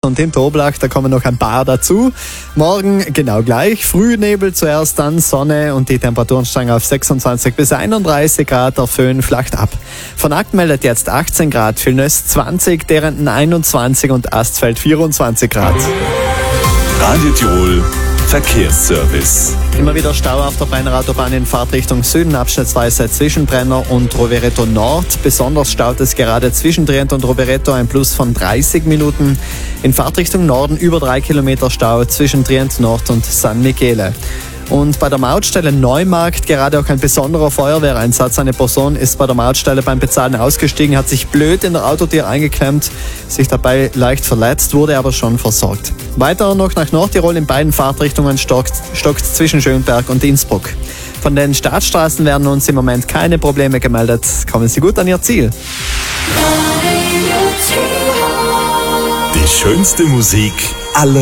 und in Toblach, da kommen noch ein paar dazu. Morgen genau gleich, Frühnebel zuerst, dann Sonne und die Temperaturen steigen auf 26 bis 31 Grad, der Föhn flacht ab. Von Ack meldet jetzt 18 Grad, Vilnöss 20, Derenten 21 und Astfeld 24 Grad. Radio Tirol Verkehrsservice. Immer wieder Stau auf der Brenner Autobahn in Fahrtrichtung Süden, abschnittsweise zwischen Brenner und Rovereto Nord. Besonders staut es gerade zwischen Trient und Rovereto, ein Plus von 30 Minuten. In Fahrtrichtung Norden über 3 Kilometer Stau zwischen Trient Nord und San Michele. Und bei der Mautstelle Neumarkt gerade auch ein besonderer Feuerwehreinsatz. Eine Person ist bei der Mautstelle beim Bezahlen ausgestiegen, hat sich blöd in der Autotür eingeklemmt, sich dabei leicht verletzt, wurde aber schon versorgt. Weiter noch nach Nordtirol in beiden Fahrtrichtungen stockt zwischen Schönberg und Innsbruck. Von den Staatsstraßen werden uns im Moment keine Probleme gemeldet. Kommen Sie gut an Ihr Ziel. Die schönste Musik aller